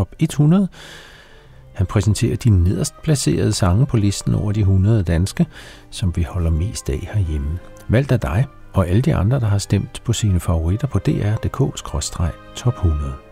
Top 100. Han præsenterer de nederst placerede sange på listen over de 100 danske, som vi holder mest af herhjemme. Valgt af dig og alle de andre, der har stemt på sine favoritter på dr.dk/top 100.